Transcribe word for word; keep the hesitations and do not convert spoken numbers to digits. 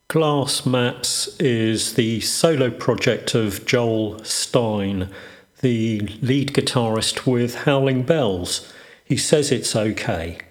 Glass Maps is the solo project of Joel Stein, the lead guitarist with Howling Bells. He says it's okay.